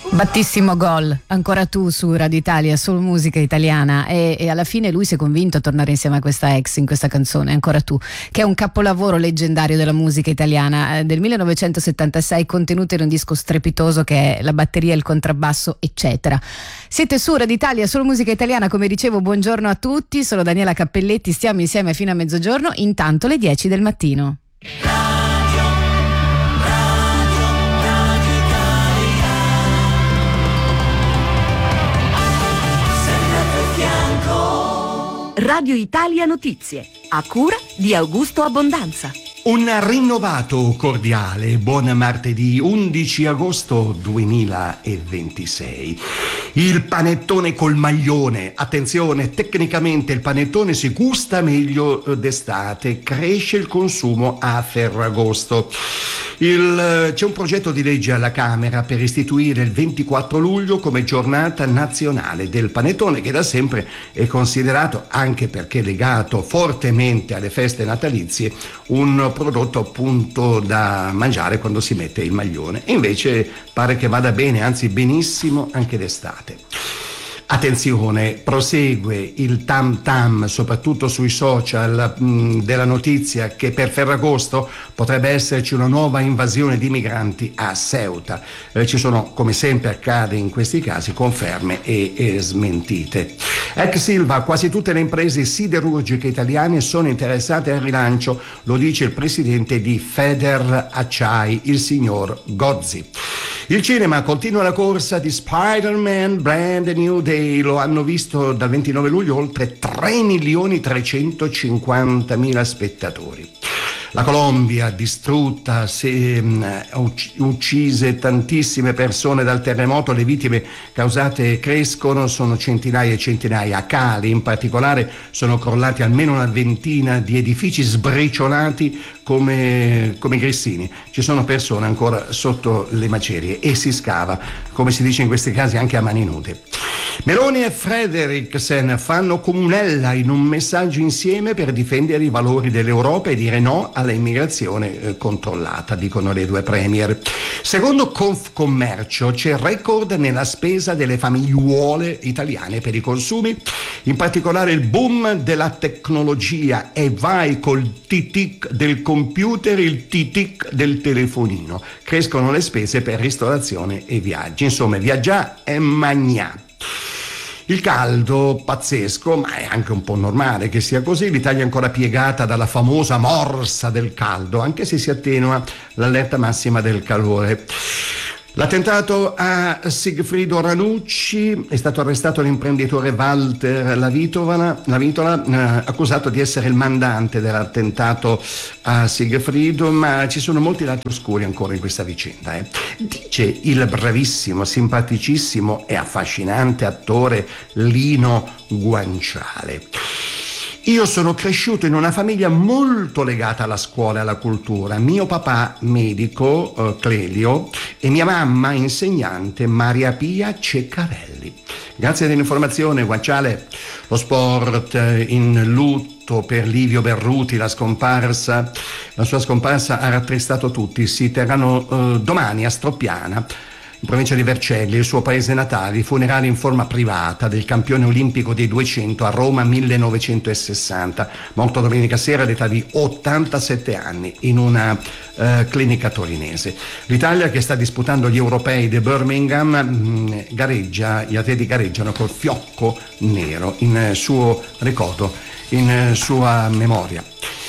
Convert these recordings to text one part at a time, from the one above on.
Battissimo gol, ancora tu su Radio Italia, solo musica italiana, e alla fine lui si è convinto a tornare insieme a questa ex in questa canzone, Ancora tu, che è un capolavoro leggendario della musica italiana del 1976, contenuto in un disco strepitoso che è la batteria, il contrabbasso, eccetera. Siete su Radio Italia, solo musica italiana, come dicevo, buongiorno a tutti, sono Daniela Cappelletti, stiamo insieme fino a mezzogiorno, intanto le 10 del mattino. Radio Italia Notizie, a cura di Augusto Abbondanza. Un rinnovato cordiale buon martedì 11 agosto 2026. Il panettone col maglione, attenzione, tecnicamente il panettone si gusta meglio d'estate, cresce il consumo a Ferragosto. C'è un progetto di legge alla Camera per istituire il 24 luglio come giornata nazionale del panettone, che da sempre è considerato, anche perché legato fortemente alle feste natalizie, un prodotto appunto da mangiare quando si mette il maglione. E invece pare che vada bene, anzi benissimo, anche d'estate. Attenzione, prosegue il tam tam, soprattutto sui social, della notizia che per Ferragosto potrebbe esserci una nuova invasione di migranti a Ceuta. Ci sono, come sempre accade in questi casi, conferme e smentite. Ex Silva, quasi tutte le imprese siderurgiche italiane sono interessate al rilancio, lo dice il presidente di Feder Acciai, il signor Gozzi. Il cinema continua la corsa di Spider-Man Brand New Day, lo hanno visto dal 29 luglio oltre 3.350.000 spettatori. La Colombia distrutta, uccise tantissime persone dal terremoto, le vittime causate crescono, sono centinaia e centinaia. A Cali in particolare sono crollati almeno una ventina di edifici sbriciolati come grissini. Ci sono persone ancora sotto le macerie e si scava, come si dice in questi casi, anche a mani nude. Meloni e Frederiksen fanno comunella in un messaggio insieme per difendere i valori dell'Europa e dire no alla immigrazione controllata, dicono le due premier. Secondo Confcommercio c'è record nella spesa delle famigliuole italiane per i consumi, in particolare il boom della tecnologia, e vai col tic del computer, il tic del telefonino. Crescono le spese per ristorazione e viaggi, insomma viaggiare e mangiare. Il caldo pazzesco, ma è anche un po' normale che sia così. L'Italia è ancora piegata dalla famosa morsa del caldo, anche se si attenua l'allerta massima del calore. L'attentato a Sigfrido Ranucci, è stato arrestato l'imprenditore Walter Lavitola, accusato di essere il mandante dell'attentato a Sigfrido, ma ci sono molti lati oscuri ancora in questa vicenda. Dice il bravissimo, simpaticissimo e affascinante attore Lino Guanciale: io sono cresciuto in una famiglia molto legata alla scuola e alla cultura. Mio papà medico, Clelio, e mia mamma insegnante, Maria Pia Ceccarelli. Grazie dell'informazione, Guanciale. Lo sport in lutto per Livio Berruti, la sua scomparsa ha rattristato tutti. Si terranno domani a Stropiana, in provincia di Vercelli, il suo paese natale, i funerali in forma privata del campione olimpico dei 200 a Roma 1960, morto domenica sera all'età di 87 anni in una clinica torinese. L'Italia, che sta disputando gli europei di Birmingham, gli atleti gareggiano col fiocco nero in suo ricordo, in sua memoria.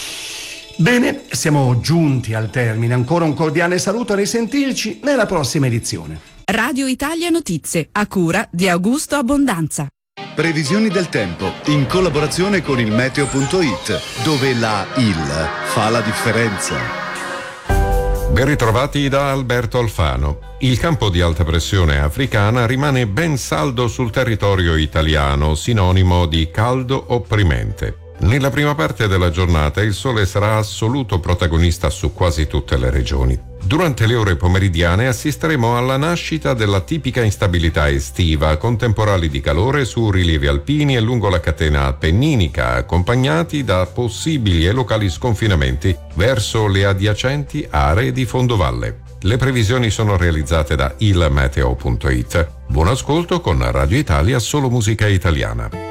Bene, siamo giunti al termine. Ancora un cordiale saluto, a risentirci nella prossima edizione. Radio Italia Notizie, a cura di Augusto Abbondanza. Previsioni del tempo in collaborazione con il meteo.it, dove la IL fa la differenza. Ben ritrovati da Alberto Alfano. Il campo di alta pressione africana rimane ben saldo sul territorio italiano, sinonimo di caldo opprimente. Nella prima parte della giornata il sole sarà assoluto protagonista su quasi tutte le regioni. Durante le ore pomeridiane assisteremo alla nascita della tipica instabilità estiva, con temporali di calore su rilievi alpini e lungo la catena appenninica, accompagnati da possibili e locali sconfinamenti verso le adiacenti aree di fondovalle. Le previsioni sono realizzate da ilmeteo.it. Buon ascolto con Radio Italia, solo musica italiana.